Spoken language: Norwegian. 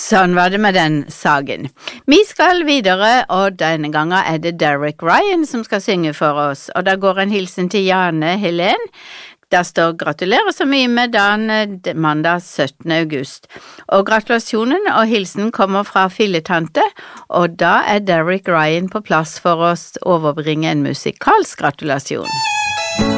Sånn var det med den saken. Vi skal videre, og denne gangen det Derek Ryan som skal synge for oss, og da går en hilsen til Jane Helen. Der står gratulerer så mye med dagen mandag 17. august. Og gratulasjonen og hilsen kommer fra Filletante, og da Derek Ryan på plass for oss overbringe en musikalsk gratulasjon.